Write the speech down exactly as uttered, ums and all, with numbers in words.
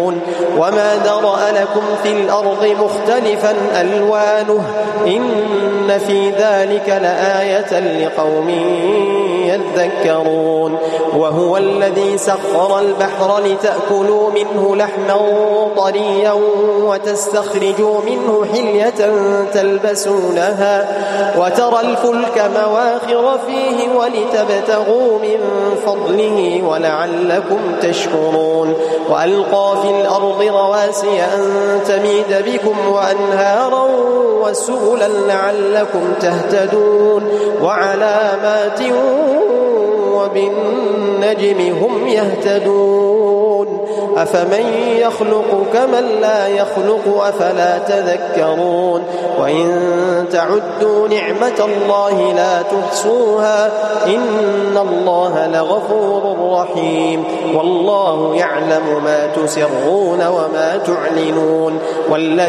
وما ذرأ لكم في الأرض مختلفا ألوانه إن في ذلك لآية لقوم يذكرون وهو الذي سخر البحر لتأكلوا منه لحما طريا وتستخرجوا منه حلية تلبسونها وترى الفلك مواخر فيه ولتبتغوا من فضله ولعلكم تشكرون وألقى في الأرض رواسي أن تميد بكم وأنهارا وسبلا لعلكم تهتدون وعلامات وبالنجم هم يهتدون أفمن يخلق كمن لا يخلق أفلا تذكرون وإن تعدوا نعمة الله لا تحصوها إن الله لغفور رحيم والله يعلم ما تسرون وما تعلنون والذي